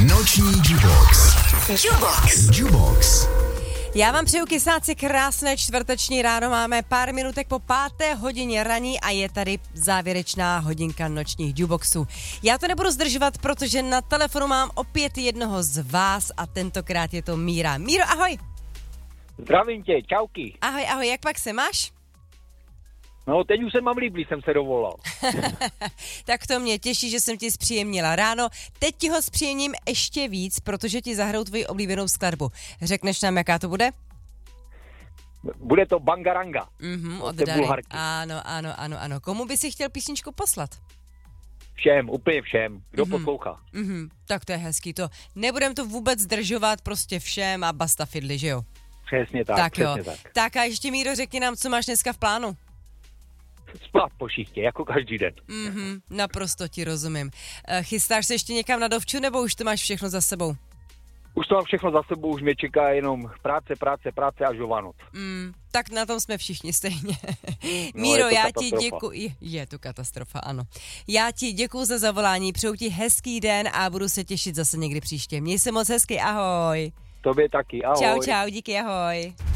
Noční Jubox. Jubox. Já vám přeju, kysáci, krásné čtvrteční ráno. Máme pár minutek po 5. hodině raní a je tady závěrečná hodinka nočních Juboxů. Já to nebudu zdržovat, protože na telefonu mám opět jednoho z vás a tentokrát je to Míra. Míro, ahoj. Zdravím tě, čauky. Ahoj, jak pak se máš? No, teď už se mám líbí, jsem se dovolal. Tak to mě těší, že jsem ti zpříjemnila ráno. Teď ti ho zpříjemním ještě víc, protože ti zahraju tvoji oblíbenou skladbu. Řekneš nám, jaká to bude? Bude to Bangaranga. Od Dary. Ano. Komu by si chtěl písničku poslat? Všem, úplně všem, kdo poslouchá. Tak to je hezký, to nebudem to vůbec zdržovat, prostě všem a basta fidli, že jo? Přesně tak, tak přesně jo. tak. Tak a ještě, Míro, řekni nám, co máš dneska v plánu. Spát po šichtě, jako každý den. Naprosto ti rozumím. Chystáš se ještě někam na dovču, nebo už to máš všechno za sebou? Už to mám všechno za sebou, už mě čeká jenom práce až do Vánoc. Tak na tom jsme všichni stejně. No, Míro, je to já katastrofa. ti děkuji. Je to katastrofa, ano. Já ti děkuju za zavolání, přeju ti hezký den a budu se těšit zase někdy příště. Měj se moc hezky, ahoj. Tobě taky, ahoj. Čau, díky, ahoj.